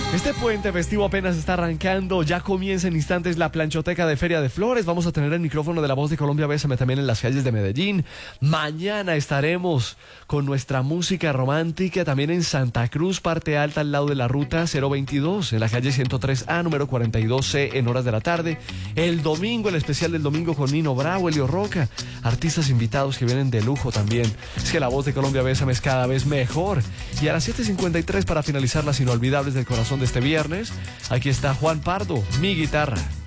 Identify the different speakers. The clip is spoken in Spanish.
Speaker 1: Este puente festivo apenas está arrancando, ya comienza en instantes la planchoteca de Feria de Flores, vamos a tener el micrófono de La Voz de Colombia, Bésame también en las calles de Medellín. Mañana estaremos con nuestra música romántica también en Santa Cruz, parte alta al lado de la ruta 022, en la calle 103A, número 42C, en horas de la tarde. El domingo, el especial del domingo con Nino Bravo, Elio Roca, artistas invitados que vienen de lujo también. Es que La Voz de Colombia, Bésame es cada vez mejor. Y a las 7:53 para finalizar las inolvidables del corazón de este viernes, aquí está Juan Pardo, Mi Guitarra.